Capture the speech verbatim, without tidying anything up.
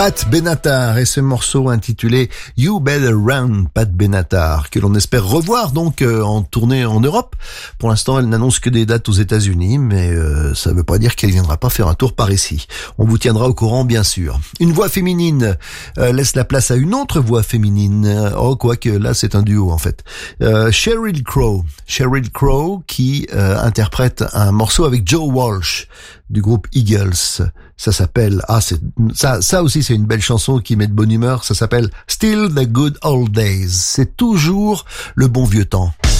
Pat Benatar et ce morceau intitulé You Better Run, Pat Benatar, que l'on espère revoir donc euh, en tournée en Europe. Pour l'instant, elle n'annonce que des dates aux États-Unis, mais euh, ça ne veut pas dire qu'elle viendra pas faire un tour par ici. On vous tiendra au courant, bien sûr. Une voix féminine euh, laisse la place à une autre voix féminine. Oh, quoique là, c'est un duo en fait. Euh, Sheryl Crow, Sheryl Crow qui euh, interprète un morceau avec Joe Walsh du groupe Eagles. Ça s'appelle, ah, c'est, ça, ça aussi c'est une belle chanson qui met de bonne humeur. Ça s'appelle Still the Good Old Days. C'est toujours le bon vieux temps.